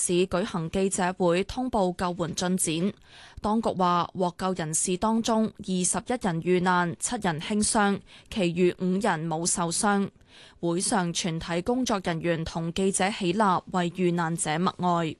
市舉行記者會通報救援進展。當局話獲救人士當中21人遇難，7人輕傷，其餘5人冇受傷。會上全體工作人員同記者起立為遇難者默哀。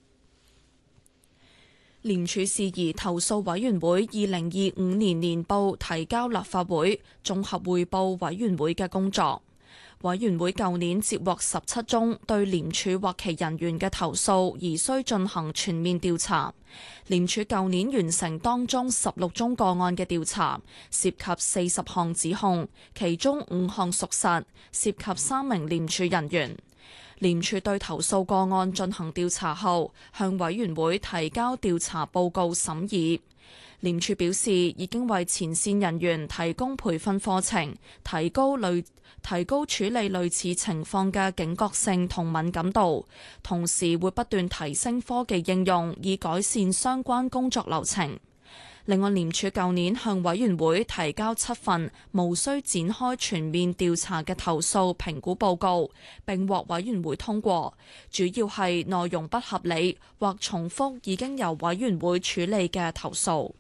廉署事宜投訴委員會2025年年報提交立法會綜合匯報委員會嘅工作。委員會舊年接獲17宗對廉署或其人員嘅投訴，而需進行全面調查。廉署舊年完成當中16宗個案嘅調查，涉及40項指控，其中5項屬實，涉及3名廉署人員。廉署對投訴個案進行調查後，向委員會提交調查報告審議。廉署表示，已經為前線人員提供培訓課程，提高處理類似情況嘅警覺性同敏感度，同時會不斷提升科技應用，以改善相關工作流程。另外，廉署舊年向委員會提交7份無需展開全面調查嘅投訴評估報告，並獲委員會通過，主要係內容不合理或重複已經由委員會處理嘅投訴。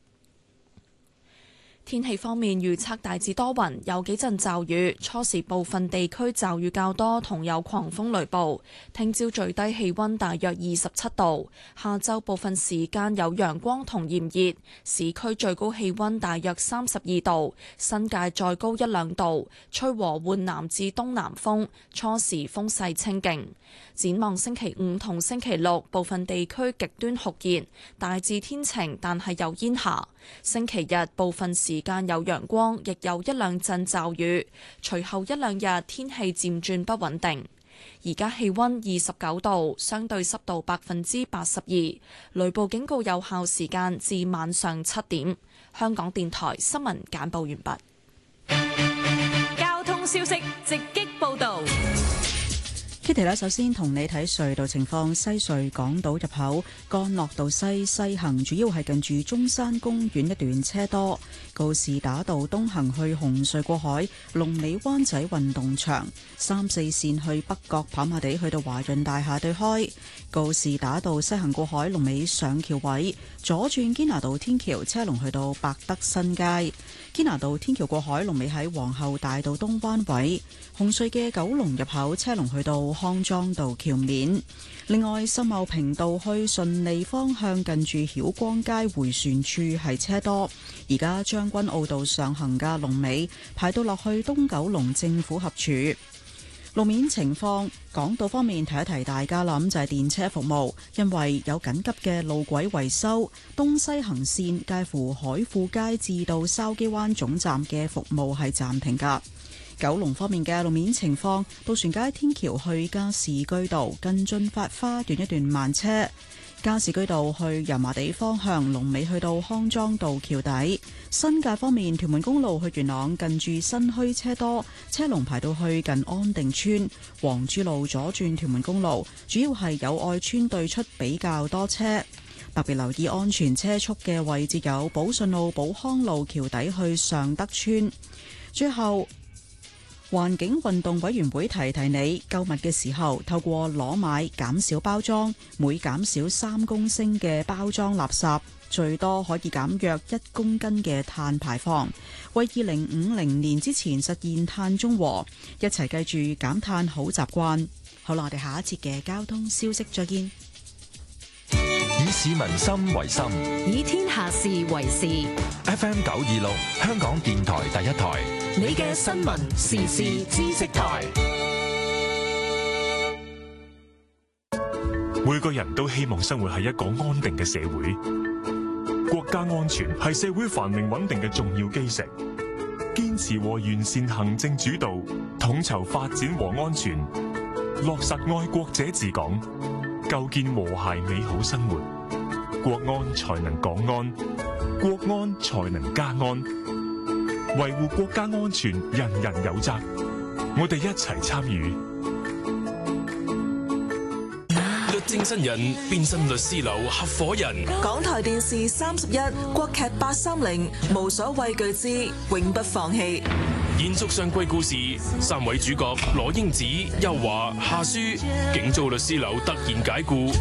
天氣方面，預測大致多雲，有幾陣驟雨，初時部分地區驟雨較多，同有狂風雷暴。聽朝最低氣溫大約27度，下晝部分時間有陽光同炎熱，市區最高氣溫大約32度，新界再高1-2度，吹和緩南至東南風，初時風勢清勁。展望星期5同星期6，部分地區極端酷熱，大致天晴，但係有煙霞。星期日部分時間有陽光，亦有1-2陣驟雨。隨後1-2日天氣漸轉不穩定。而家氣溫29度，相對濕度82%，雷暴警告有效時間至晚上7點。香港電台新聞簡報完畢。 交通消息直擊報道。 Kitty 咧，首先同你睇隧道情況。西隧港島入口干諾道西行，主要係近住中山公園一段車多。告士打道東行去紅隧過海，龍尾灣仔運動場；3、4線去北角跑馬地，去到華潤大廈對開。告士打道西行過海，龍尾上橋位；左轉堅拿道天橋，車龍去到百德新街。堅拿道天橋過海，龍尾喺皇后大道東灣位。紅隧嘅九龍入口，車龍去到康莊道橋面。另外，秀茂坪道去順利方向近住曉光街迴旋處係車多。而家將軍澳道上行嘅龍尾排到落去東九龍政府合署。路面情況，港島方面提一提大家啦，咁就係電車服務，因為有緊急嘅路軌維修，東西行線介乎海富街至到筲箕灣總站嘅服務係暫停㗎。九龍方面嘅路面情況，渡船街天橋去加士居道近駿發花園一段慢車。加士居道去油麻地方向，龍尾去到康莊道橋底。新界方面，屯門公路去元朗近住新墟車多，車龍排到去近安定村。黃珠路左轉屯門公路，主要係友愛村對出比較多車。特別留意安全車速嘅位置有寶順路、寶康路橋底去尚德村。最後，環境運動委員會提提你，購物嘅時候透過攞買減少包裝，每減少3公升嘅包裝垃圾，最多可以減約1公斤嘅碳排放，為2050年之前實現碳中和。一齊記住減碳好習慣。好啦，我哋下一節嘅交通消息再見。 以市民心為心， 以天下事為事。 FM 926，香港電台第一台， 你嘅新聞時事知識台。 每個人都希望生活喺一個安定嘅社會，國家安全係社會繁榮穩定嘅重要基石。堅持和完善行政主導，統籌發展和安全，落實愛國者治港，構建和諧美好生活，國安才能港安，國安才能家安。維護國家安全，人人有責。我哋一齊參與。 律政新人變身律師樓合夥人。 港台電視31，國劇830，無所畏懼之永不放棄。 延續上季故事，3位主角羅英子、邱華、夏舒，竟遭律師樓突然解僱。